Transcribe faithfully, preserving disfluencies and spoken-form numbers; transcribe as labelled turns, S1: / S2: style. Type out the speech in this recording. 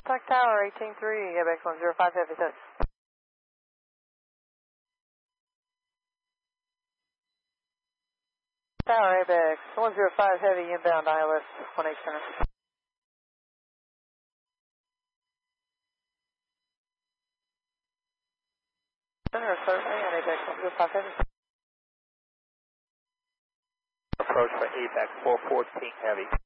S1: Contact Tower eighteen three, A B X one zero five Heavy touch. Tower A B X one zero five Heavy inbound I L S one eight center. Center survey on A B X one zero five Heavy.
S2: Approach for A B X four fourteen Heavy.